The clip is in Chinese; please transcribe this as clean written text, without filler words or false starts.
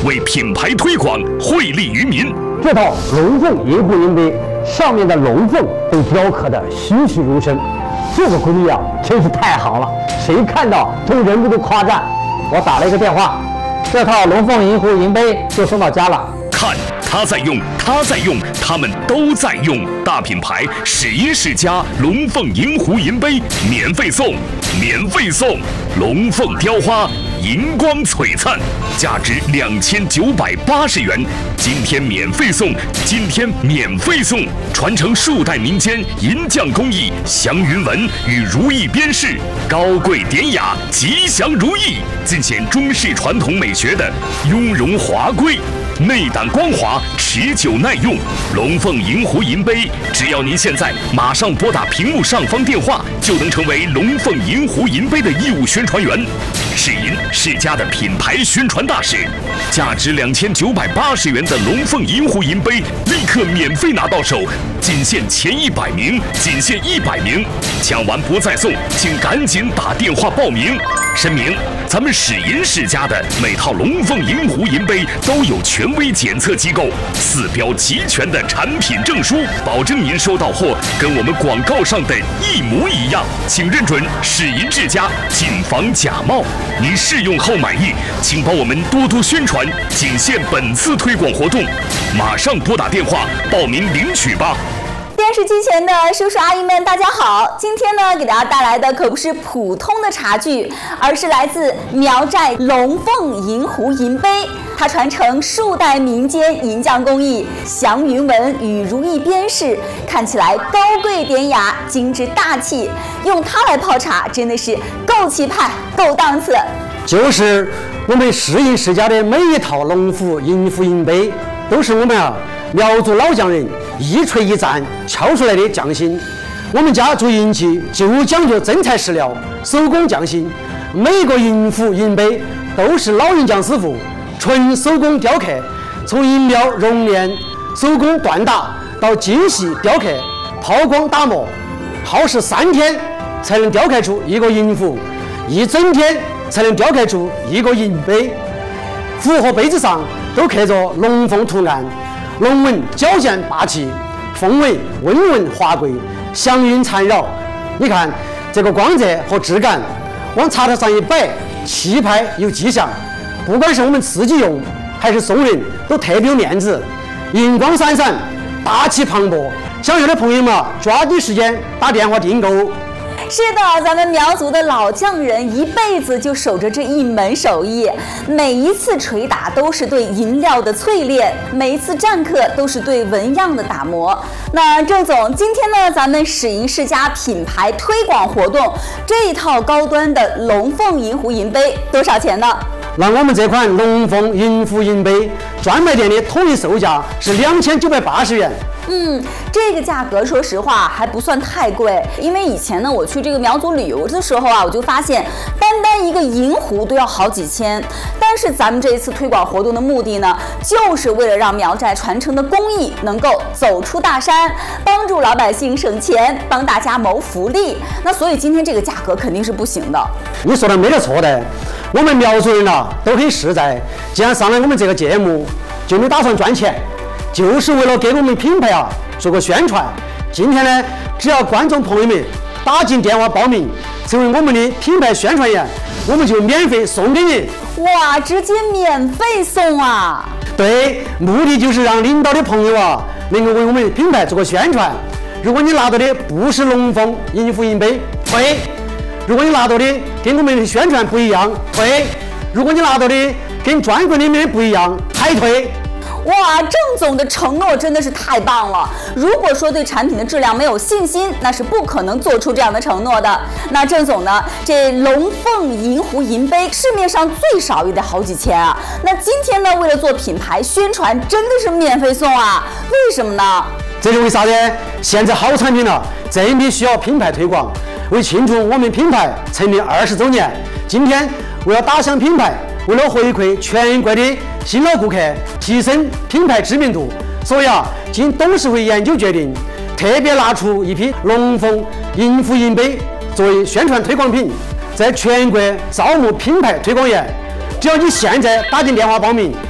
为品牌推广惠利于民。 这套龙凤银湖银杯上面的龙凤被雕刻得栩栩如生，这个工艺啊，真是太好了，谁看到都忍不住夸赞。我打了一个电话，这套龙凤银湖银杯就送到家了。 看，他在用，他在用，他们都在用。大品牌史因世家龙凤银湖银杯免费送，免费送！龙凤雕花，银光璀璨，价值2980元。今天免费送，今天免费送！传承数代民间银匠工艺，祥云纹与如意边饰，高贵典雅，吉祥如意，尽显中式传统美学的雍容华贵。内胆光滑，持久耐用。龙凤银湖银杯，只要您现在马上拨打屏幕上方电话，就能成为龙凤银湖银杯的义务宣传员。世银世家的品牌宣传大使，价值2980元的龙凤银湖银杯立刻免费拿到手，仅限前100名，仅限100名，抢完不再送，请赶紧打电话报名。声明：咱们史银世家的每套龙凤银湖银杯都有权威检测机构4标齐全的产品证书，保证您收到货跟我们广告上的一模一样。请认准史银世家，谨防假冒。您试用后满意，请帮我们多多宣传，仅限本次推广活动，马上拨打电话报名领取吧。 电视机前的叔叔阿姨们，大家好！今天呢，给大家带来的可不是普通的茶具，而是来自苗寨龙凤银湖银杯。它传承数代民间银匠工艺，祥云纹与如意边饰，看起来高贵典雅、精致大气。用它来泡茶，真的是够气派、够档次。 就是我们世银世家的每一套龙虎银湖银杯，都是我们苗族老匠人一锤一钻敲出来的匠心。我们家做银器就讲究真材实料，手工匠心。每个银壶银杯都是老银匠师傅纯手工雕刻，从银料熔炼、手工锻打到精细雕刻、抛光打磨，耗时3天才能雕刻出一个银壶，1整天才能雕刻出一个银杯。壶和杯子上都刻着龙凤图案，龙纹矫健霸气，凤尾温润华贵，祥云缠绕。你看这个光泽和质感，往茶台上一摆，气派又吉祥。不管是我们自己用还是送人，都特别有面子，银光闪闪，大气磅礴。想要的朋友们抓紧时间打电话订购。 是的，咱们苗族的老匠人一辈子就守着这一门手艺，每一次捶打都是对银料的淬炼，每一次篆刻都是对纹样的打磨。那郑总，今天呢，咱们史银世家品牌推广活动，这一套高端的龙凤银湖银杯多少钱呢？ 那我们这款龙凤银湖银杯专卖店的统一售价是2980元。 这个价格说实话还不算太贵，因为以前呢我去这个苗族旅游的时候啊，我就发现单一个银壶都要好几千。但是咱们这一次推广活动的目的呢，就是为了让苗寨传承的工艺能够走出大山，帮助老百姓省钱，帮大家谋福利。那所以今天这个价格肯定是不行的。 你说的没得错的，我们苗族人都很实在，既然上来我们这个节目，就没打算赚钱，就是为了给我们品牌做个宣传。今天呢，只要观众朋友们打进电话报名，成为我们的品牌宣传员，我们就免费送给你。 哇，直接免费送啊！ 对，目的就是让领导的朋友能够为我们品牌做个宣传。如果你拿到的不是龙凤银湖银杯，退；如果你拿到的跟我们的宣传不一样，退；如果你拿到的跟专柜里面不一样，还退。 哇，郑总的承诺真的是太棒了！如果说对产品的质量没有信心，那是不可能做出这样的承诺的。那郑总呢，这龙凤银湖银杯市面上最少也得好几千啊。那今天呢，为了做品牌宣传，真的是免费送啊？为什么呢？ 这是为啥呢？现在好产品了，真的需要品牌推广。为庆祝我们品牌成立20周年，今天为了打响品牌，为了回馈全国的新老顾客，提升品牌知名度，所以经董事会研究决定，特别拿出一批龙凤银湖银杯作为宣传推广品，在全国招募品牌推广员。只要你现在打进电话报名，